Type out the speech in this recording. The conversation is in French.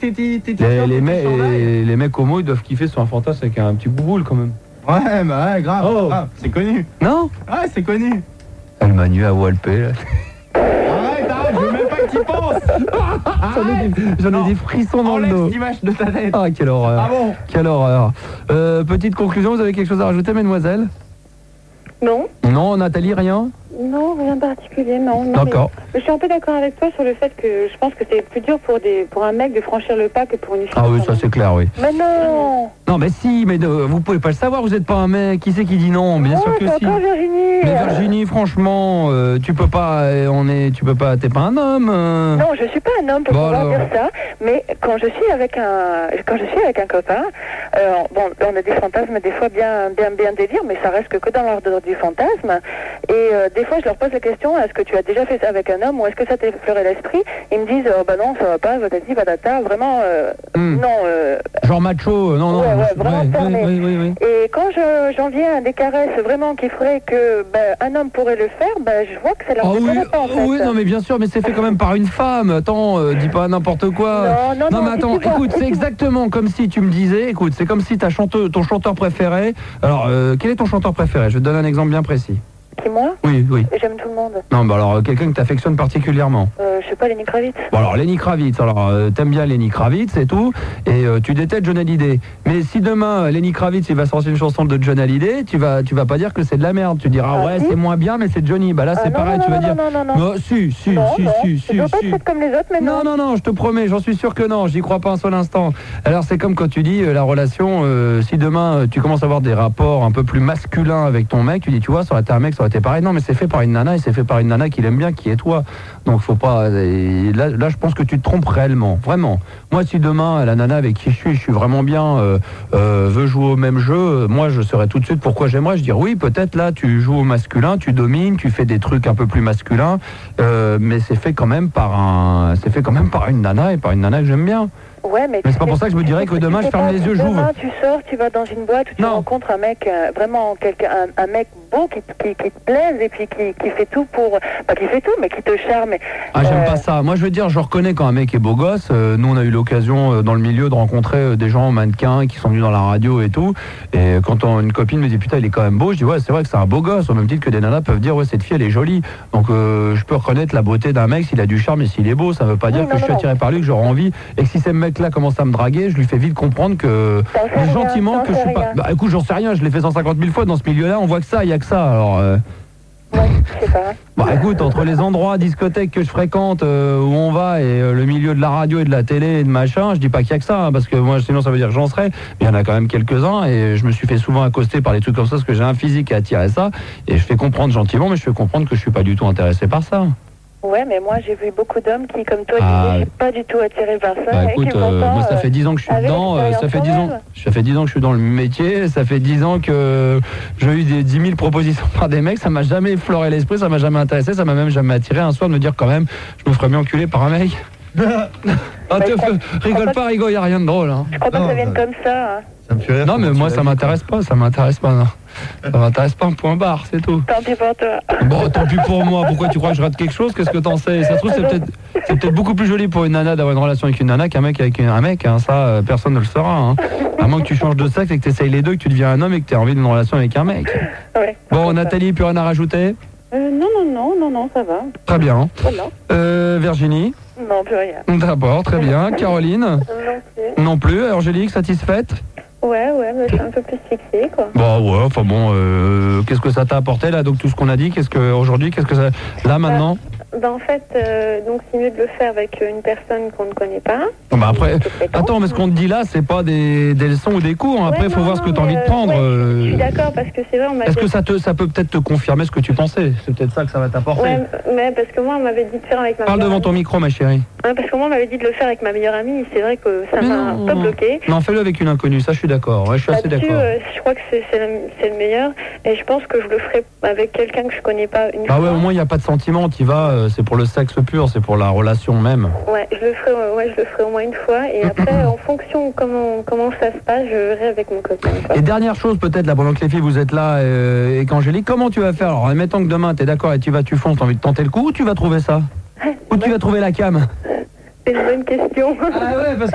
Les mecs homo, ils doivent kiffer sur un fantasme avec un petit bouboule quand même. Ouais, bah ouais, grave. Oh. Grave. C'est connu. Non? Ouais, c'est connu. Elle m'a nu à Walpé. Arrête, je veux même pas que tu y penses. J'en ai des frissons dans le dos. Enlève cette image de ta tête. Ah, quelle horreur. Ah bon? Quelle horreur. Petite conclusion, vous avez quelque chose à rajouter, mademoiselle? Non. Non, Nathalie, rien? Non, rien de particulier, non. D'accord. Mais je suis un peu d'accord avec toi sur le fait que je pense que c'est plus dur pour un mec de franchir le pas que pour une fille. Ah oui, ça c'est clair, oui. Mais non. Non, mais si, mais vous pouvez pas le savoir, vous n'êtes pas un mec. Qui c'est qui dit non? Bien sûr que si. Encore Virginie. Mais Virginie, franchement, tu peux pas, t'es pas un homme. Non, je suis pas un homme pour pouvoir dire ça, mais quand je suis avec un copain, bon, on a des fantasmes des fois bien délire, mais ça reste que dans l'ordre du fantasme. Et des fois, je leur pose la question, est-ce que tu as déjà fait ça avec un homme ou est-ce que ça t'a effleuré l'esprit? Ils me disent, bah non, ça va pas, patati patata, vraiment, non. Genre macho, non. Ouais, vraiment fermé. Oui. Et quand j'en viens à des caresses vraiment qui feraient que un homme pourrait le faire, je vois que ça leur fait pas en fait. Oui, non mais bien sûr, mais c'est fait quand même par une femme. Attends, dis pas n'importe quoi. Non, mais attends, écoute, c'est exactement comme si tu me disais, écoute, c'est comme si ton chanteur préféré. Alors, quel est ton chanteur préféré? Je vais te donner un exemple bien précis. Qui, moi? Oui. J'aime tout le monde. Non, bah alors, quelqu'un que t'affectionnes particulièrement. Je sais pas, Lenny Kravitz. Bon alors, Lenny Kravitz, t'aimes bien Lenny Kravitz et tout, et tu détestes John Hallyday. Mais si demain, Lenny Kravitz, il va sortir une chanson de John Hallyday, tu vas pas dire que c'est de la merde. Tu diras, c'est moins bien, mais c'est Johnny. Bah là, c'est pareil, tu vas dire... Non. Si. Je dois pas être comme les autres, mais non. Non, je te promets, j'en suis sûr que non, j'y crois pas un seul instant. Alors, c'est comme quand tu dis, la relation, si demain, tu commences à avoir des rapports un peu plus masculins avec ton mec, tu dis, tu vois, ça aurait été un mec, ça aurait été pareil. Non, mais c'est fait par une nana, et c'est fait par une nana qui l'aime bien, qui est toi. Donc, faut pas... Là, je pense que tu te trompes réellement, vraiment. Moi, si demain, la nana avec qui je suis vraiment bien, veut jouer au même jeu, moi, je saurais tout de suite pourquoi j'aimerais. Je dirais, oui, peut-être là, tu joues au masculin, tu domines, tu fais des trucs un peu plus masculins, mais c'est fait quand même par une nana, et par une nana que j'aime bien. Ouais, mais c'est pas pour ça que je me dirais que demain, je ferme les yeux, j'ouvre. Demain, tu sors, tu vas dans une boîte où tu rencontres un mec, vraiment un mec beau qui te plaise et puis qui fait tout pour... Pas qui fait tout, mais qui te charme. Ah, j'aime pas ça. Moi, je veux dire, je reconnais quand un mec est beau gosse. Nous, on a eu l'occasion dans le milieu de rencontrer des gens mannequins qui sont venus dans la radio et tout. Et quand une copine me dit, putain, il est quand même beau, je dis, ouais, c'est vrai que c'est un beau gosse. Au même titre que des nanas peuvent dire, ouais, cette fille, elle est jolie. Donc, je peux reconnaître la beauté d'un mec s'il a du charme et s'il est beau. Ça veut pas dire que je suis attiré par lui, que j'aurai envie. Et que si ces mecs-là commencent à me draguer, je lui fais vite comprendre que gentiment que je suis pas... Bah écoute, j'en sais rien, je l'ai fait 150 000 fois dans ce milieu-là, on voit que ça, il y a que ça. Alors ouais, je sais pas. Bah écoute, entre les endroits discothèques que je fréquente, où on va, et le milieu de la radio et de la télé et de machin, je dis pas qu'il y a que ça, parce que moi sinon ça veut dire que j'en serais, mais il y en a quand même quelques-uns, et je me suis fait souvent accoster par des trucs comme ça, parce que j'ai un physique qui attire ça, et je fais comprendre gentiment, mais je fais comprendre que je suis pas du tout intéressé par ça. Ouais, mais moi j'ai vu beaucoup d'hommes qui, comme toi, disaient, je suis pas du tout attiré par ça. Bah écoute, moi ça fait 10 ans que je suis dedans, ça fait 10 ans que je suis dans le métier, ça fait 10 ans que j'ai eu des 10 000 propositions par des mecs, ça m'a jamais effleuré l'esprit, ça m'a jamais intéressé, ça m'a même jamais attiré un soir de me dire quand même, je me ferais mieux enculer par un mec. Rigole pas, Rigo, y a rien de drôle. Hein. Je crois pas que ça vienne comme ça. Hein. Ça me fait rire. Non, mais moi ça m'intéresse pas, non. Ça m'intéresse pas, un point barre, c'est tout. Tant pis pour toi. Bon, tant pis pour moi, pourquoi tu crois que je rate quelque chose? Qu'est-ce que t'en sais? Ça se trouve, c'est peut-être beaucoup plus joli pour une nana d'avoir une relation avec une nana qu'un mec avec un mec, hein. Ça, personne ne le saura. Hein. À moins que tu changes de sexe et que tu essayes les deux, que tu deviens un homme et que tu as envie d'une relation avec un mec. Ouais, bon, Nathalie, plus rien à rajouter? Non, ça va. Très bien. Voilà. Virginie? Non, plus rien. D'abord, très bien. Caroline? Non plus. Non plus. Angélique, satisfaite? Ouais, mais je suis un peu plus fixée, quoi. Bon, ouais, enfin bon, qu'est-ce que ça t'a apporté, là, donc tout ce qu'on a dit, qu'est-ce que ça... Là, maintenant En fait, donc c'est mieux de le faire avec une personne qu'on ne connaît pas. Bah après, attends, mais ce qu'on te dit là, c'est pas des leçons ou des cours, hein. Après, il faut voir ce que tu as envie de prendre. Je suis d'accord, parce que c'est vrai, on m'avait... Est-ce que ça peut peut-être te confirmer ce que tu pensais? C'est peut-être ça que ça va t'apporter. Ouais, mais parce que moi, on m'avait dit de faire avec ma Parle meilleure devant amie. ton micro, ma chérie. Ouais, parce que moi, on m'avait dit de le faire avec ma meilleure amie, c'est vrai que ça m'a un peu bloqué. Non, fais-le avec une inconnue, ça je suis d'accord, ouais, je suis assez d'accord. Je crois que c'est le meilleur, et je pense que je le ferai avec quelqu'un que je connais pas une fois. Ah ouais, au moins il n'y a pas de sentiment, t'y vas, c'est pour le sexe pur, c'est pour la relation même. Ouais, je le ferai au moins une fois, et après, en fonction comment ça se passe, je verrai avec mon copain. Quoi. Et dernière chose peut-être, là, pendant que les filles vous êtes là, et qu'Angélique, comment tu vas faire? Alors, admettons que demain t'es d'accord et tu fonces, t'as envie de tenter le coup, où tu vas trouver ça? Où tu vas trouver la cam? C'est une bonne question. Ah ouais, parce